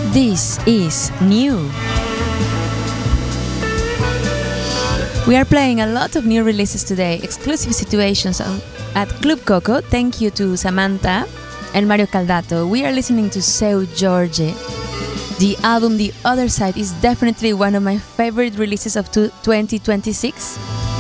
This is new. We are playing a lot of new releases today, exclusive situations at Club Coco. Thank you to Samantha and Mario Caldato. We are listening to Seu Jorge. The album The Other Side is definitely one of my favorite releases of 2026.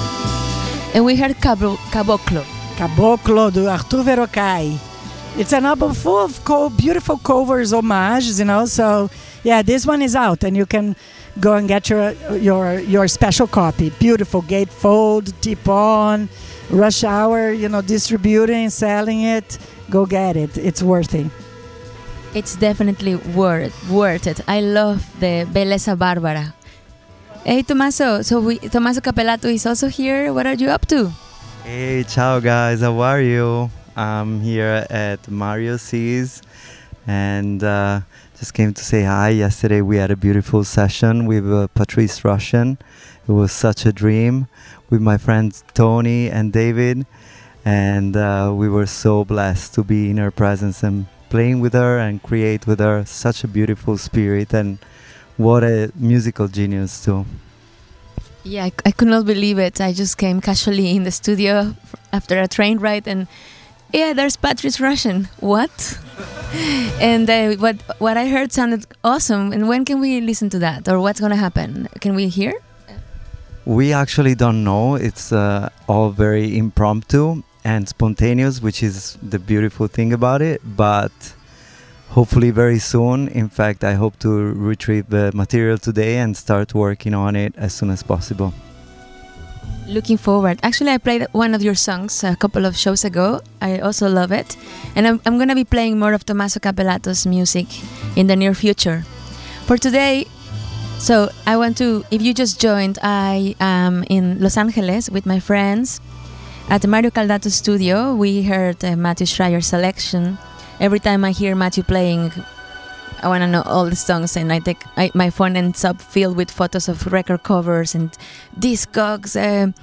And we heard Caboclo. Caboclo do Arthur Verocai. It's an album full of beautiful covers, homages, So yeah, this one is out, and you can go and get your special copy. Beautiful gatefold, tip-on, Rush Hour, distributing, selling it. Go get it. It's worth it. It's definitely worth it. I love the Belleza Bárbara. Hey, Tommaso. Tommaso Cappellato is also here. What are you up to? Hey, ciao guys. How are you? I'm here at Mario C's and just came to say hi. Yesterday we had a beautiful session with Patrice Rushen. It was such a dream with my friends Tony and David, and we were so blessed to be in her presence and playing with her and create with her. Such a beautiful spirit, and what a musical genius too. Yeah, I could not believe it. I just came casually in the studio after a train ride, and yeah, there's Patrice Rushen. What? And what I heard sounded awesome. And when can we listen to that, or what's gonna happen? Can we hear? We actually don't know. It's all very impromptu and spontaneous, which is the beautiful thing about it. But hopefully very soon. In fact, I hope to retrieve the material today and start working on it as soon as possible. Looking forward. Actually, I played one of your songs a couple of shows ago. I also love it. And I'm going to be playing more of Tommaso Cappellato's music in the near future. For today, so I want to, if you just joined, I am in Los Angeles with my friends at the Mario Caldato studio. We heard Matthew Schreier's selection. Every time I hear Matthew playing, I want to know all the songs, and my phone ends up filled with photos of record covers and Discogs,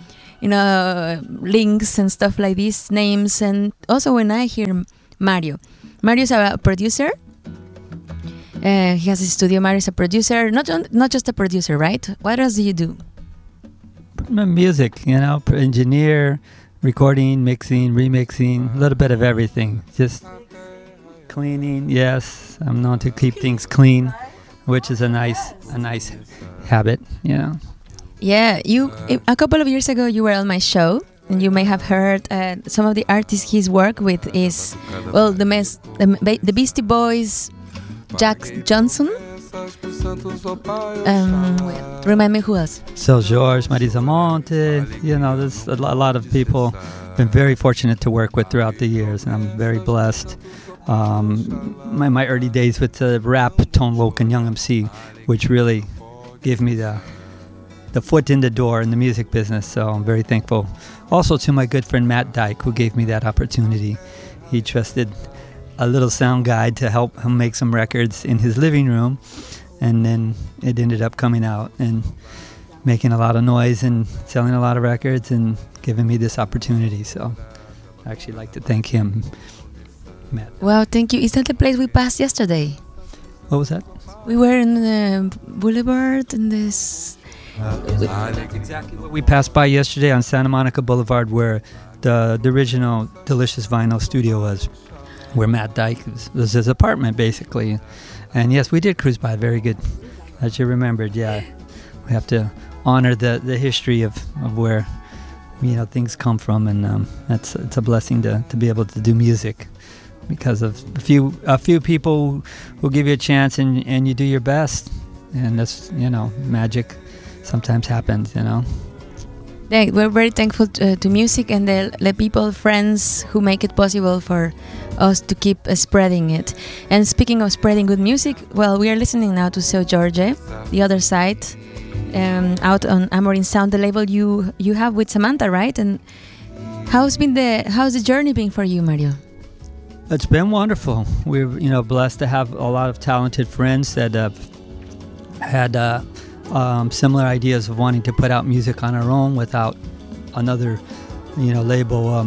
links and stuff like these, names. And also when I hear Mario's a producer. He has his studio. Mario's a producer, not just a producer, right? What else do you do? Music, engineer, recording, mixing, remixing, a little bit of everything. Just cleaning, yes. I'm known to keep things clean, which is a nice habit, Yeah, a couple of years ago you were on my show, and you may have heard some of the artists he's worked with is the Beastie Boys, Jack Johnson. Remind me who else? Seu Jorge, Marisa Monte. There's a lot of people. Been very fortunate to work with throughout the years, and I'm very blessed. My early days with the rap, Tone Loc and Young MC, which really gave me the foot in the door in the music business, so I'm very thankful. Also to my good friend Matt Dyke, who gave me that opportunity. He trusted a little sound guy to help him make some records in his living room, and then it ended up coming out and making a lot of noise and selling a lot of records and giving me this opportunity, so I actually like to thank him. Matt. Well, thank you. Is that the place we passed yesterday? What was that? We were in the Boulevard in this. That's exactly what we passed by yesterday on Santa Monica Boulevard, where the original Delicious Vinyl studio was, where Matt Dyke was his apartment, basically. And yes, we did cruise by. Very good that you remembered. Yeah, we have to honor the history of where things come from, and it's a blessing to be able to do music. Because of a few people who give you a chance, and you do your best, and that's magic sometimes happens. We're very thankful to music and the people, friends who make it possible for us to keep spreading it. And speaking of spreading good music, well, we are listening now to Seu Jorge, The Other Side, out on Amorin Sound, the label you have with Samantha, right? And how's the journey been for you, Mario? It's been wonderful. We're blessed to have a lot of talented friends that have had similar ideas of wanting to put out music on our own without another, label.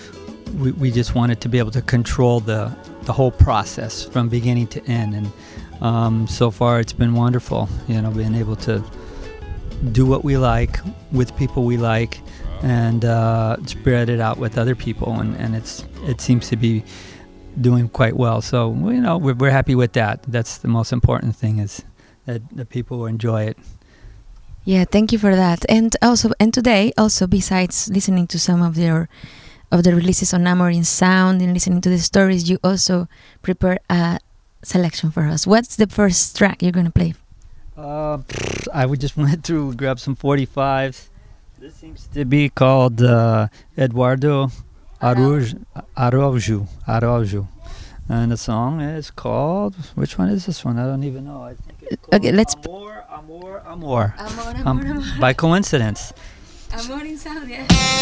We just wanted to be able to control the whole process from beginning to end, and So far, it's been wonderful. You know, being able to do what we like with people we like, and spread it out with other people, and it seems to be doing quite well. So you know, we're happy with that. That's the most important thing, is that the people will enjoy it. Yeah, thank you for that. And today, besides listening to some of the releases on Amorin Sound and listening to the stories, you also prepare a selection for us. What's the first track you're gonna play? I would just went through, grab some 45s. This seems to be called Eduardo Araujo. And the song is called, which one is this one? I don't even know. I think it's called Amor. Amor. By coincidence. Amorin Sound, yeah.